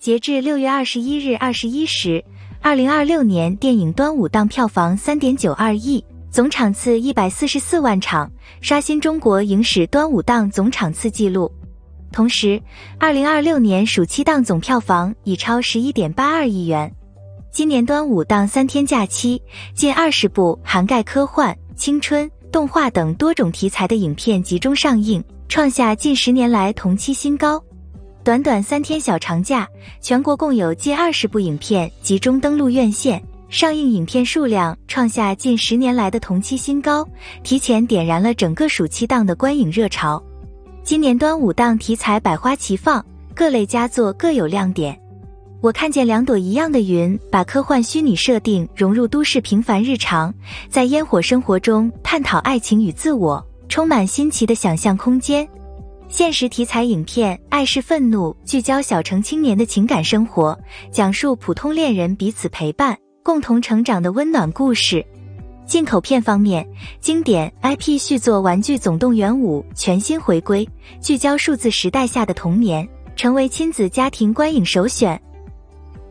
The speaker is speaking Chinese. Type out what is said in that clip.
截至6月21日21时，2026年电影端午档票房 3.92 亿，总场次144万场，刷新中国影史端午档总场次纪录。同时，2026年暑期档总票房已超 11.82 亿元。今年端午档3天假期，近20部涵盖科幻、青春、动画等多种题材的影片集中上映，创下近10年来同期新高。短短3天小长假，全国共有近20部影片集中登陆院线，上映影片数量创下近10年来的同期新高，提前点燃了整个暑期档的观影热潮。今年端午档题材百花齐放，各类佳作各有亮点。我看见两朵一样的云，把科幻虚拟设定融入都市平凡日常，在烟火生活中探讨爱情与自我，充满新奇的想象空间。现实题材影片《爱是愤怒》聚焦小城青年的情感生活，讲述普通恋人彼此陪伴、共同成长的温暖故事。进口片方面，经典 IP 续作《玩具总动员5》全新回归，聚焦数字时代下的童年，成为亲子家庭观影首选。